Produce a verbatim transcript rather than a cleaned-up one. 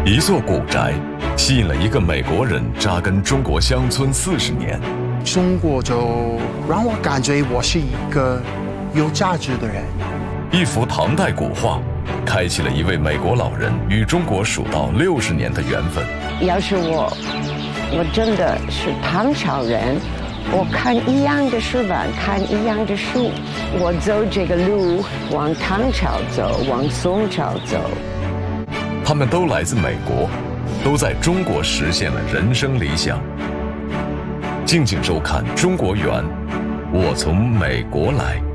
一座古宅，吸引了一个美国人扎根中国乡村四十年。 中国就让我感觉我是一个有价值的人。 一幅唐代古画，开启了一位美国老人与中国数到六十年的缘分。 要是我，我真的是唐朝人，我看一样的书本，看一样的书，我走这个路，往唐朝走，往宋朝走。 他们都来自美国，都在中国实现了人生理想。敬请收看《中国缘》，我从美国来。